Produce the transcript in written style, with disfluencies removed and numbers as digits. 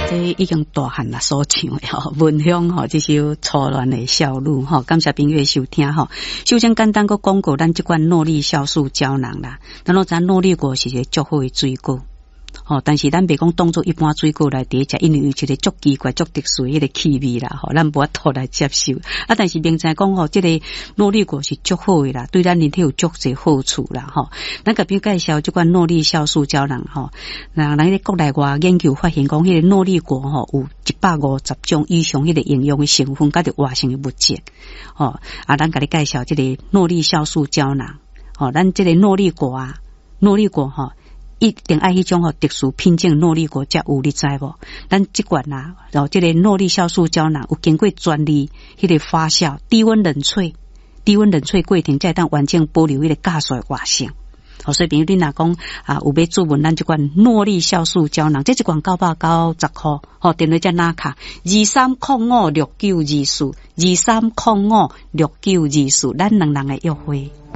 这已经大汉啦所唱的吼，闻香吼，这首初恋的少女吼，感谢朋友的收听吼。首先简单个广告，咱这款诺丽酵素胶囊啦，咱都知诺丽果是一个足好的水果。哦，但是咱别讲当做一般水果来伫食，因为有一个足奇怪、足特殊迄个气味啦，吼，咱无法度来接受。啊，但是明仔讲吼，这个诺丽果是足好的啦，对咱人体有足侪好处啦，吼。咱个别介绍这款诺丽酵素胶囊吼，那咱咧国内外研究发现讲，迄个诺丽果吼有150种以上迄个营养的成分，甲着活性的物质。哦，啊，咱甲你介绍这个诺丽酵素胶囊。哦，咱这个诺丽果吼。一定爱迄种吼特殊品种诺丽果才有，你知无？咱这款啊，然后这个诺丽酵素胶囊有经过专利迄个发酵、低温冷萃过程，才当完整保留迄个加水活性。哦，所以朋友你若讲啊，有要注文咱这款诺丽酵素胶囊，这一罐990块，哦，电话才拿卡23056924，23056924，咱2人的约会。